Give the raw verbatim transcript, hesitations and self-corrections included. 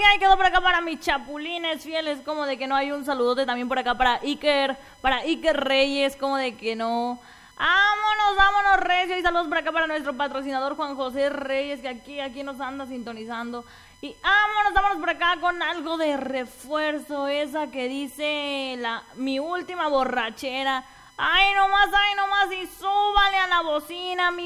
ahí quedó por acá para mis chapulines fieles, como de que no. Hay un saludote también por acá para Iker, para Iker Reyes, como de que no. Vámonos, vámonos, recio. Y saludos por acá para nuestro patrocinador Juan José Reyes, que aquí, aquí nos anda sintonizando. Y vámonos, vámonos por acá con algo de refuerzo, esa que dice la mi última borrachera. Ay, nomás, ay, nomás, y súbale a la bocina, mi